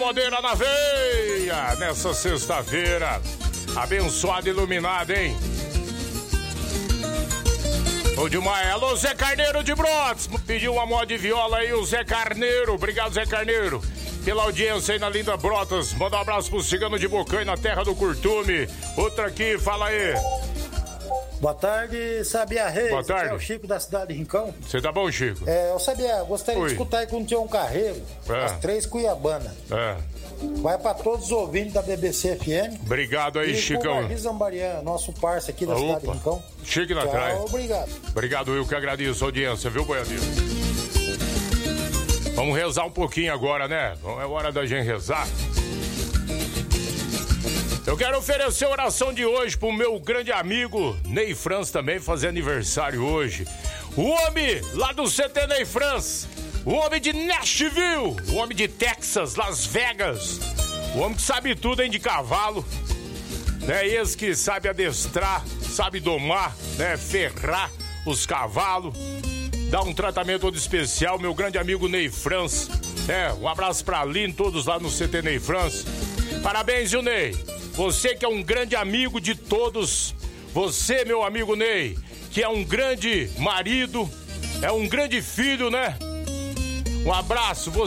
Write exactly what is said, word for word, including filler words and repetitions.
Pagodeira na veia, nessa sexta-feira, abençoada e iluminada, hein? Bom demais. Alô, Zé Carneiro de Brotas, pediu uma moda de viola aí, o Zé Carneiro. Obrigado, Zé Carneiro, pela audiência aí na linda Brotas. Manda um abraço pro Cigano de Bocanho, na terra do Curtume. Outra aqui, fala aí. Boa tarde, Sabia Reis. Boa tarde. Aqui é o Chico da cidade de Rincão. Você tá bom, Chico? É, eu sabia, gostaria Oi. de escutar aí quando tinha um carrego, É. as três Cuiabana. É. Vai pra todos os ouvintes da B B C F M. Obrigado aí, e Chicão. E Zambarian, nosso parceiro aqui da Opa. cidade de Rincão. Chique na Tchau, praia. obrigado. Obrigado, eu que agradeço a audiência, viu, boiadeiro? Vamos rezar um pouquinho agora, né? É hora da gente rezar. Eu quero oferecer a oração de hoje pro meu grande amigo Ney Franz, também fazer aniversário hoje. O homem lá do C T Ney Franz, o homem de Nashville, o homem de Texas, Las Vegas, o homem que sabe tudo, hein, de cavalo, né? Esse que sabe adestrar, sabe domar, né? Ferrar os cavalos, dar um tratamento todo especial, meu grande amigo Ney Franz, né? Um abraço pra Aline, todos lá no C T Ney Franz. Parabéns, viu, Ney? Você que é um grande amigo de todos, você, meu amigo Ney, que é um grande marido, é um grande filho, né? Um abraço.